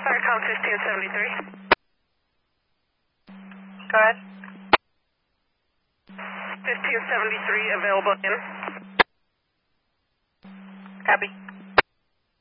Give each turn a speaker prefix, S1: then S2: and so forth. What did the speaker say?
S1: Starcom 1573.
S2: Go ahead.
S1: 1573 available in.
S2: Copy.